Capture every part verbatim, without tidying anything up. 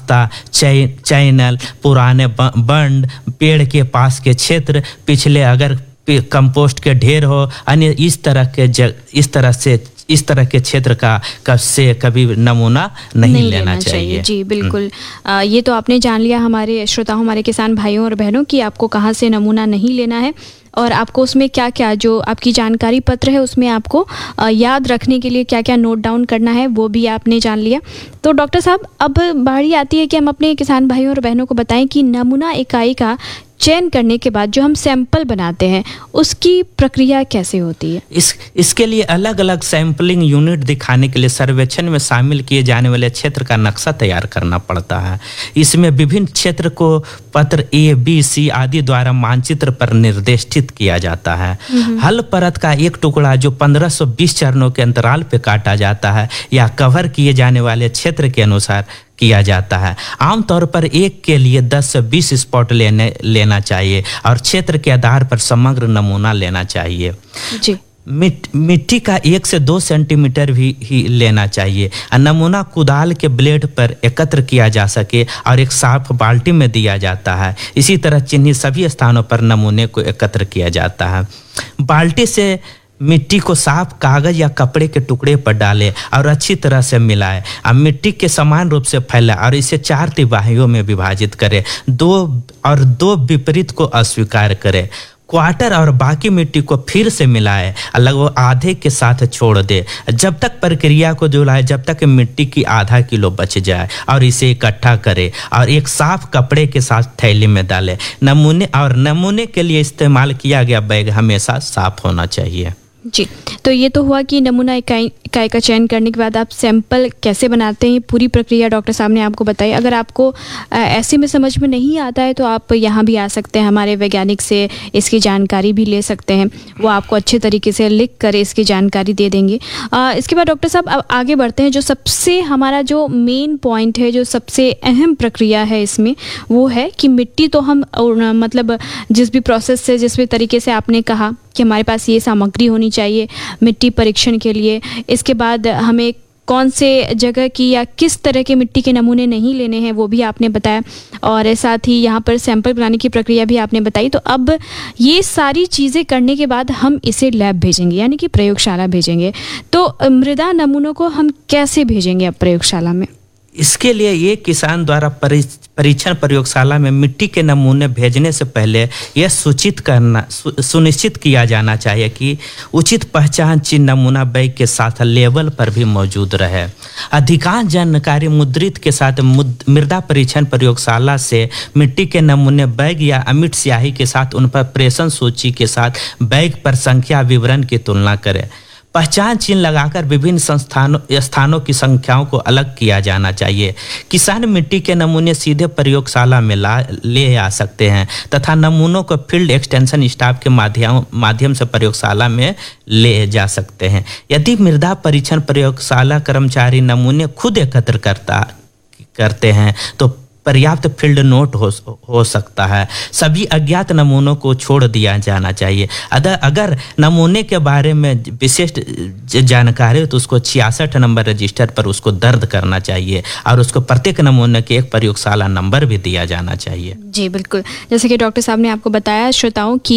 रास्ता, चै, चैनल, पुराने बंड, पेड़ के पास के क्षेत्र, पिछले अगर कंपोस्ट के ढेर हो, अन्य इस तरह के जग, इस तरह से इस तरह के क्षेत्र का कब से कभी नमूना नहीं, नहीं लेना, लेना चाहिए।, चाहिए जी बिल्कुल। आ, ये तो आपने जान लिया हमारे श्रोताओं, हमारे किसान भाइयों और बहनों कि आपको कहाँ से नमूना नहीं लेना है और आपको उसमें क्या क्या जो आपकी जानकारी पत्र है उसमें आपको याद रखने के लिए क्या क्या नोट डाउन करना है वो भी आपने जान लिया। तो डॉक्टर साहब अब बारी आती है कि हम अपने किसान भाइयों और बहनों को बताएं कि नमूना इकाई का चयन करने के बाद जो हम सैंपल बनाते हैं उसकी प्रक्रिया कैसे होती है। इस इसके लिए अलग अलग सैंपलिंग यूनिट दिखाने के लिए सर्वेक्षण में शामिल किए जाने वाले क्षेत्र का नक्शा तैयार करना पड़ता है। इसमें विभिन्न क्षेत्र को पत्र ए, बी, सी आदि द्वारा मानचित्र पर निर्देशित किया जाता है। हल परत का एक टुकड़ा जो पंद्रह सौ बीस चरणों के अंतराल पे काटा जाता है या कवर किए जाने वाले क्षेत्र के अनुसार किया जाता है। आमतौर पर एक के लिए दस से बीस स्पॉट लेने लेना चाहिए और क्षेत्र के आधार पर समग्र नमूना लेना चाहिए। जी। मिट, मिट्टी का एक से दो सेंटीमीटर भी ही लेना चाहिए। नमूना कुदाल के ब्लेड पर एकत्र किया जा सके और एक साफ बाल्टी में दिया जाता है। इसी तरह चिन्हित सभी स्थानों पर नमूने को एकत्र किया जाता है। बाल्टी से मिट्टी को साफ कागज या कपड़े के टुकड़े पर डालें और अच्छी तरह से मिलाएं। अब मिट्टी के समान रूप से फैलाएं और इसे चार तिमाहियों में विभाजित करें। दो और दो विपरीत को अस्वीकार करें। क्वार्टर और बाकी मिट्टी को फिर से मिलाएं, लगभग आधे के साथ छोड़ दे जब तक प्रक्रिया को दोहराए जब तक मिट्टी की आधा किलो बच जाए और इसे इकट्ठा करें और एक साफ कपड़े के साथ थैली में डालें। नमूने और नमूने के लिए इस्तेमाल किया गया बैग हमेशा साफ होना चाहिए। जी, तो ये तो हुआ कि नमूना इकाई इकाई का चयन करने के बाद आप सैंपल कैसे बनाते हैं, पूरी प्रक्रिया डॉक्टर साहब ने आपको बताई। अगर आपको ऐसे में समझ में नहीं आता है तो आप यहाँ भी आ सकते हैं, हमारे वैज्ञानिक से इसकी जानकारी भी ले सकते हैं। वो आपको अच्छे तरीके से लिख कर इसकी जानकारी दे देंगे। आ, इसके बाद डॉक्टर साहब अब आगे बढ़ते हैं। जो सबसे हमारा जो मेन पॉइंट है, जो सबसे अहम प्रक्रिया है इसमें, वो है कि मिट्टी तो हम मतलब जिस भी प्रोसेस से जिस भी तरीके से आपने कहा कि हमारे पास ये सामग्री होनी चाहिए मिट्टी परीक्षण के लिए। इसके बाद हमें कौन से जगह की या किस तरह के मिट्टी के नमूने नहीं लेने हैं वो भी आपने बताया और साथ ही यहाँ पर सैंपल बनाने की प्रक्रिया भी आपने बताई। तो अब ये सारी चीज़ें करने के बाद हम इसे लैब भेजेंगे यानी कि प्रयोगशाला भेजेंगे। तो मृदा नमूनों को हम कैसे भेजेंगे अब प्रयोगशाला में? इसके लिए ये किसान द्वारा परीक्षण प्रयोगशाला में मिट्टी के नमूने भेजने से पहले यह सूचित करना सुनिश्चित किया जाना चाहिए कि उचित पहचान चिन्ह नमूना बैग के साथ लेबल पर भी मौजूद रहे। अधिकांश जानकारी मुद्रित के साथ मृदा परीक्षण प्रयोगशाला से मिट्टी के नमूने बैग या अमिट स्याही के साथ उन पर प्रेषण सूची के साथ बैग पर संख्या विवरण की तुलना करें। पहचान चिन्ह लगाकर विभिन्न संस्थानों स्थानों की संख्याओं को अलग किया जाना चाहिए। किसान मिट्टी के नमूने सीधे प्रयोगशाला में ला ले आ सकते हैं तथा नमूनों को फील्ड एक्सटेंशन स्टाफ के माध्यम माध्यम से प्रयोगशाला में ले जा सकते हैं। यदि मृदा परीक्षण प्रयोगशाला कर्मचारी नमूने खुद एकत्र करता करते हैं तो पर्याप्त फील्ड नोट हो हो सकता है। सभी अज्ञात नमूनों को छोड़ दिया जाना चाहिए। अगर अगर नमूने के बारे में विशिष्ट जानकारी हो तो उसको छियासठ नंबर रजिस्टर पर उसको दर्ज करना चाहिए और उसको प्रत्येक नमूने के एक प्रयोगशाला नंबर भी दिया जाना चाहिए। जी बिल्कुल, जैसे कि डॉक्टर साहब ने आपको बताया श्रोताओं कि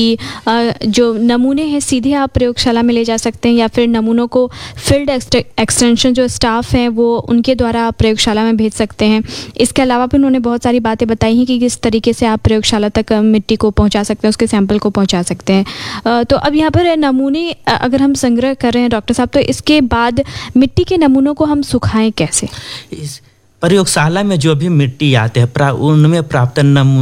जो नमूने हैं सीधे आप प्रयोगशाला में ले जा सकते हैं या फिर नमूनों को फील्ड एक्सटेंशन जो स्टाफ हैं वो उनके द्वारा आप प्रयोगशाला में भेज सकते हैं। इसके अलावा भी उन्होंने बहुत सारी बातें बताई हैं कि किस तरीके से आप प्रयोगशाला तक मिट्टी को पहुंचा सकते हैं, उसके सैंपल को पहुंचा सकते हैं। तो अब यहाँ पर नमूने अगर हम संग्रह कर रहे हैं डॉक्टर साहब, तो इसके बाद मिट्टी के नमूनों को हम सुखाएं कैसे? इस प्रयोगशाला में जो भी मिट्टी आते हैं उनमें प्राप्त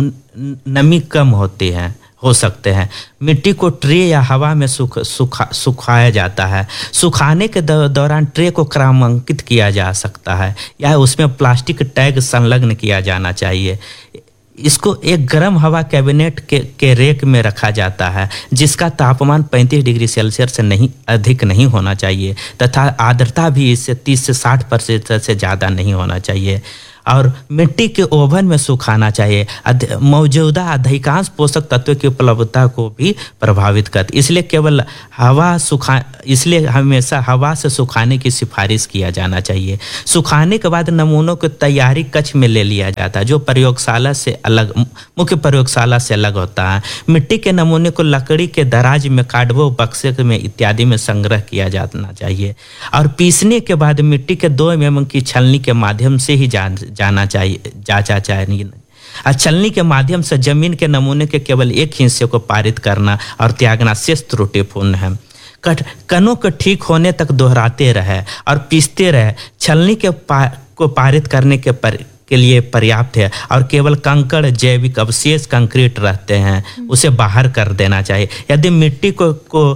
नमी कम होती है हो सकते हैं। मिट्टी को ट्रे या हवा में सुख सुखा सुखाया जाता है। सुखाने के दौरान ट्रे को क्रमांकित किया जा सकता है या उसमें प्लास्टिक टैग संलग्न किया जाना चाहिए। इसको एक गर्म हवा कैबिनेट के, के रेक में रखा जाता है जिसका तापमान पैंतीस डिग्री सेल्सियस से नहीं अधिक नहीं होना चाहिए तथा आर्द्रता भी इससे तीस से साठ प्रतिशत से ज़्यादा नहीं होना चाहिए। और मिट्टी के ओवन में सुखाना चाहिए। मौजूदा अधिकांश पोषक तत्वों की उपलब्धता को भी प्रभावित करती, इसलिए केवल हवा सुखा इसलिए हमेशा हवा से सुखाने की सिफारिश किया जाना चाहिए। सुखाने के बाद नमूनों की तैयारी कक्ष में ले लिया जाता है, जो प्रयोगशाला से अलग मुख्य प्रयोगशाला से अलग होता है। मिट्टी के नमूने को लकड़ी के दराज में, कार्डबोर्ड बक्से में इत्यादि में संग्रह किया जाना चाहिए और पीसने के बाद मिट्टी के दो एम एम की छलनी के माध्यम से ही जा, जाना चाहिए जांचा चाहिए। और छलनी के माध्यम से जमीन के नमूने के केवल एक हिस्से को पारित करना और त्यागना शेष त्रुटिपूर्ण है। कट कणों को ठीक होने तक दोहराते रहे और पीसते रहे। छलनी के पा, को पारित करने के पर के लिए पर्याप्त है और केवल कंकड़ जैविक अवशेष कंक्रीट रहते हैं, उसे बाहर कर देना चाहिए। यदि मिट्टी को को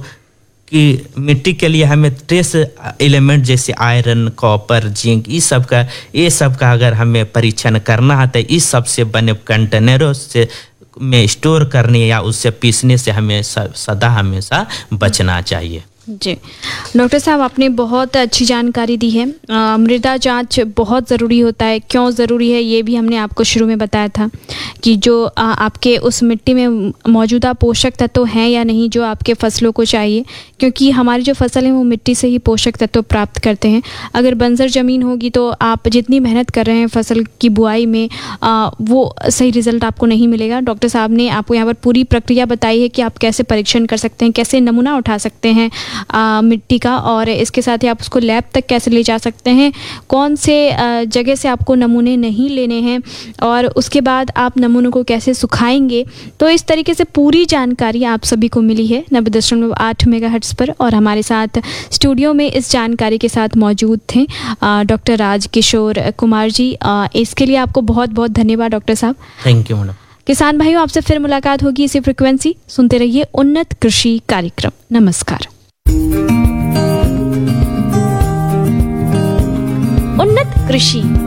कि मिट्टी के लिए हमें ट्रेस एलिमेंट जैसे आयरन, कॉपर, जिंक, इस सब का ये सब का अगर हमें परीक्षण करना है तो इस सब से बने कंटेनरों से में स्टोर करने या उससे पीसने से हमें सदा हमेशा बचना चाहिए। जी डॉक्टर साहब, आपने बहुत अच्छी जानकारी दी है। आ, मृदा जांच बहुत ज़रूरी होता है। क्यों ज़रूरी है ये भी हमने आपको शुरू में बताया था कि जो आ, आपके उस मिट्टी में मौजूदा पोषक तत्व हैं या नहीं जो आपके फसलों को चाहिए, क्योंकि हमारी जो फसल है वो मिट्टी से ही पोषक तत्व प्राप्त करते हैं। अगर बंजर ज़मीन होगी तो आप जितनी मेहनत कर रहे हैं फसल की बुआई में आ, वो सही रिज़ल्ट आपको नहीं मिलेगा। डॉक्टर साहब ने आपको यहाँ पर पूरी प्रक्रिया बताई है कि आप कैसे परीक्षण कर सकते हैं, कैसे नमूना उठा सकते हैं आ, मिट्टी का, और इसके साथ ही आप उसको लैब तक कैसे ले जा सकते हैं, कौन से आ, जगह से आपको नमूने नहीं लेने हैं और उसके बाद आप नमूनों को कैसे सुखाएंगे। तो इस तरीके से पूरी जानकारी आप सभी को मिली है नब्बे दशमलव आठ मेगाहर्ट्ज़ पर, और हमारे साथ स्टूडियो में इस जानकारी के साथ मौजूद थे डॉक्टर राजकिशोर कुमार जी। आ, इसके लिए आपको बहुत बहुत धन्यवाद डॉक्टर साहब। Thank you madam. किसान भाइयों, आपसे फिर मुलाकात होगी इसी फ्रिक्वेंसी। सुनते रहिए उन्नत कृषि कार्यक्रम। नमस्कार। उन्नत कृषि